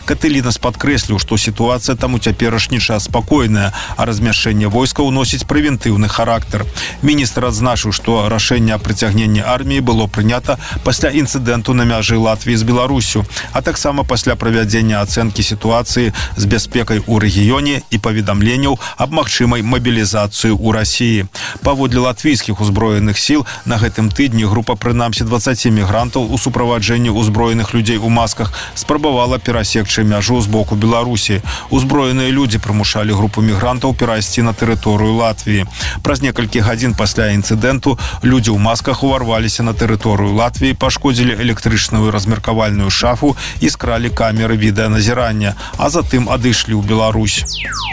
Катылінас падкрэсліў, што сітуацыя там у цяперашні час спакойная, а размяшчэнне войскаў носіць прэвентыўны характар. Міністр адзначыў, што рашэнне аб прыцягненні арміі было прынята пасля інцыдэнту на мяжы Латвіі з Беларусю, а таксама пасля правядзення ацэнкі сітуацыі з бяспекай у рэгіёне і паведамленняў аб магчымай мабілізацыі ў Расіі. Паводле латвійскіх узброеных сіл, на гэтым тыдні група прынамсі 20 мігрантаў у суправаджэнні ўзброеных людзей у масках спрабавала перасекчы мяжу з боку Беларусі. Узброеныя людзі прымушалі групу мігрантаў перайсці на тэрыторыю Латвіі. Праз некалькі гадзін пасля інцыдэнту людзі ў масках уварваліся на тэрыторыю Латвіі, пашкодзілі электрычную размеркавальную шафу і скралі камеры відэаназірання, а затым адышлі ў Беларусь.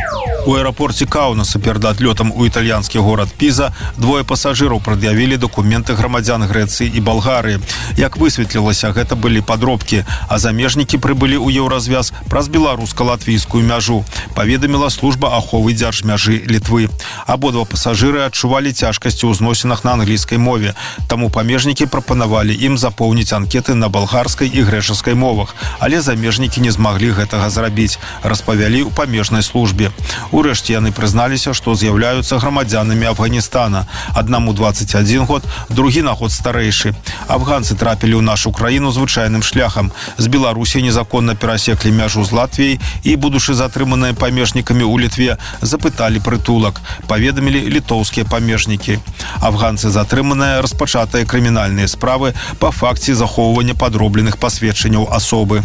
У аэрапорце Каунаса перад адлётам у італьянскі горад Піза двое пасажыраў прад'явілі дакументы грамадзян Грэцыі і Балгарыі. Як высветлілася, гэта былі падробкі, а замежнікі прыбылі ў еўразвяз праз беларуска-латвійскую мяжу, паведаміла служба аховы дзяржмяжы Літвы. Абодва пасажыры адчувалі цяжкасці ў зносінах на англійскай мове, таму памежнікі прапанавалі ім запоўніць анкеты на балгарскай і грэчаскай мовах, але замежнікі не змаглі гэтага зрабіць, распавялі ў памежнай службе. Урэшце яны прызналіся, што з'яўляюцца грамадзянамі Афганістана. Аднаму 21 год, другі на год старэйшы. Афганцы трапілі ў нашу краіну звычайным шляхам. З Беларусі незаконна перасеклі мяжу з Латвіяй і, будучы затрыманыя памежнікамі ў Літве, запыталі прытулак, паведамілі літоўскія памежнікі. Афганцы затрыманыя распачатыя крымінальныя справы па факце захоўвання падробленых пасведчанняў асобы.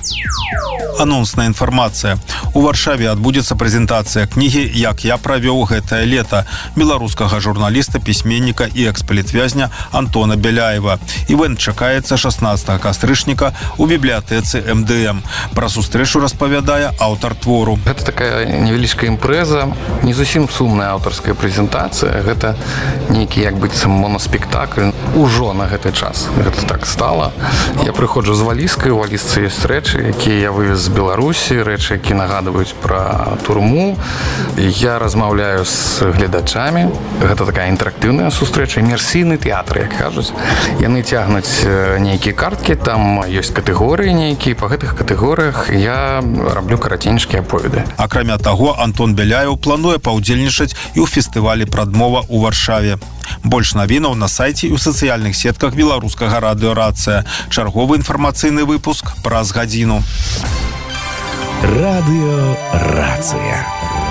Анонсная інфармацыя. У Варшаве адбудзецца прэзентацыя кнігі «Як я правёў гэтае лета» беларускага журналіста, пісьменніка і экс-палітвязня Антона Беляева. Івэнт чакаецца 16 кастрычніка у бібліятэцы МДМ. Пра сустрэчу распавядае аўтар твору. Гэта такая невялічкая імпрэза, не зусім сумная аўтарская прэзентацыя. Гэта нейкі як быццам моноспектакль. Ужо на гэты час гэта так стала. Я прыходжу з валізкай, у валізцы ёсць рэчы, якія я вывез з Беларусі, рэчы, які нагадваюць пра турму. Я размаўляю з гледачамі. Гэта такая інтэрактыўная сустрэча, імерсійны тэатр, як кажуць. Яны цягнуць нейкія карткі, там ёсць катэгорыі нейкія, па гэтых катэгорыях я раблю караценькія аповеды. Акрамя таго, Антон Беляеў плануе паўдзельнічаць і ў фестывалі «Прадмова» у Варшаве. Больш навінаў на сайце і ў сацыяльных сетках беларускага радыё «Рацыя». Чарговы інфармацыйны выпуск праз гадзіну. Радыё «Рацыя».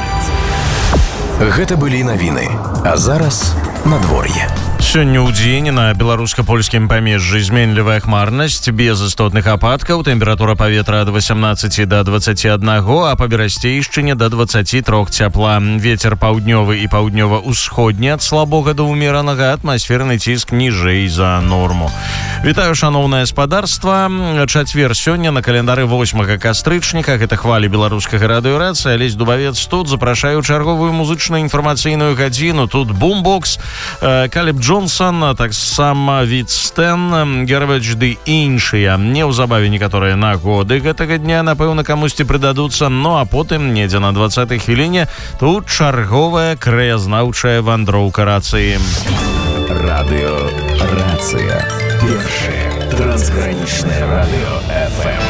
Гэта былі навіны, а зараз надвор'е. Сёння ў дзень на беларуска-польскім памежжы зменлівая хмарнасць, без істотных ападкаў, тэмпература паветра ад 18 да 21, а па берасцейшчыне да 23 цяпла. Вецер паўднёвы і паўднёва-ўсходні ад слабога да ўмеранага, атмасферны ціск ніжэй за норму. Вітаю, шаноўнае спадарства. Чацвер сёння на календары 8 кастрычніка. Гэта хвалі беларускага радыё «Рацыя». Алесь Дубавец тут. Запрашаю чарговую музычную інфармацыйную гадзіну. Тут бумбокс, Калеб Джонсон, таксама Від Стэн, Гервэч ды іншыя. Неўзабаве некаторыя нагоды гэтага дня, напэўна, камусьці прыдадуцца, ну а потым, недзе на 20-й хвіліне, тут чарговая краязнаўчая вандроўка рацыі. Радыё «Рацыя». Першае трансгранічнае радыё FM.